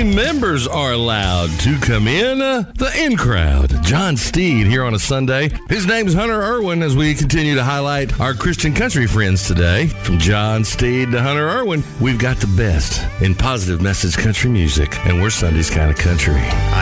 Only members are allowed to come in. The In Crowd. John Steed here on a Sunday. His name's Hunter Irwin as we continue to highlight our Christian country friends today. From John Steed to Hunter Irwin, we've got the best in positive message country music, and we're Sunday's kind of country.